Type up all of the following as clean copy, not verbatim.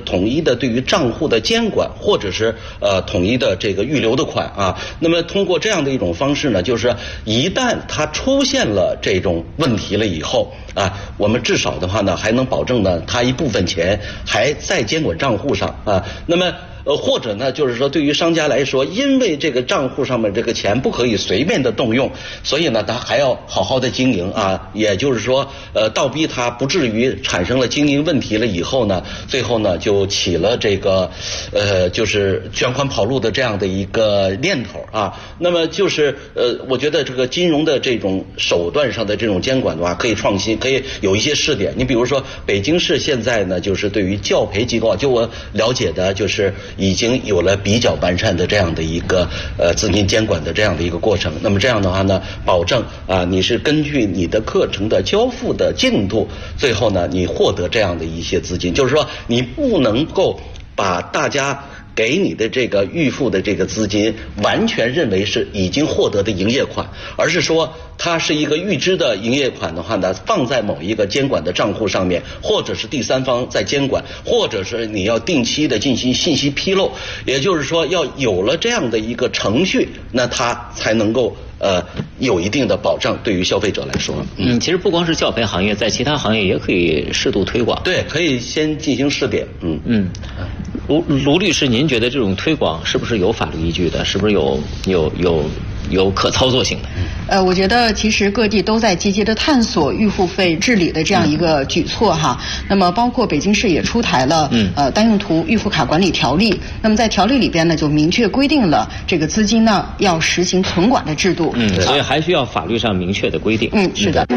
统一的对于账户的监管，或者是统一的这个预留的款啊。那么通过这样的一种方式呢，就是一旦它出现了这种问题了以后啊，我们至少的话呢，还能保证呢，它一部分钱还在监管账户上啊。那么或者呢，就是说对于商家来说，因为这个账户上面这个钱不可以随便的动用，所以呢，他还要好好的经营啊。也就是说，倒逼他不至于产生了经营问题了以后呢，最后呢就起了这个就是卷款跑路的这样的一个念头啊。那么就是我觉得这个金融的这种手段上的这种监管的话，可以创新，可以有一些试点。你比如说，北京市现在呢，就是对于教培机构，就我了解的，就是已经有了比较完善的这样的一个资金监管的这样的一个过程。那么这样的话呢，保证啊你是根据你的课程的交付的进度，最后呢你获得这样的一些资金。就是说你不能够把大家给你的这个预付的这个资金完全认为是已经获得的营业款，而是说它是一个预支的营业款的话呢，放在某一个监管的账户上面，或者是第三方在监管，或者是你要定期的进行信息披露。也就是说，要有了这样的一个程序，那它才能够有一定的保障，对于消费者来说。 其实不光是教培行业，在其他行业也可以适度推广。 对，可以先进行试点。 卢律师，您觉得这种推广是不是有法律依据的？是不是有可操作性的？ 我觉得其实各地都在积极的探索预付费治理的这样一个举措哈。那么包括北京市也出台了单用途预付卡管理条例。那么在条例里边呢，就明确规定了这个资金呢要实行存管的制度。 所以还需要法律上明确的规定。 是的。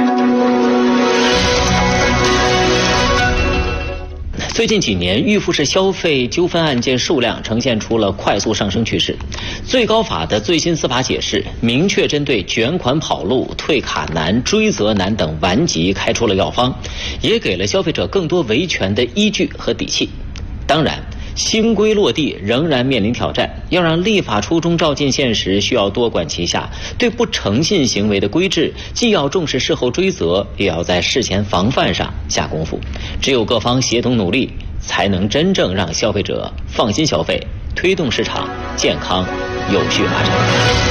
最近几年，预付式消费纠纷案件数量呈现出了快速上升趋势。最高法的最新司法解释明确针对卷款跑路、退卡难、追责难等顽疾开出了药方，也给了消费者更多维权的依据和底气。当然，新规落地仍然面临挑战，要让立法初衷照进现实，需要多管齐下。对不诚信行为的规制，既要重视事后追责，也要在事前防范上下功夫。只有各方协同努力，才能真正让消费者放心消费，推动市场健康有序发展。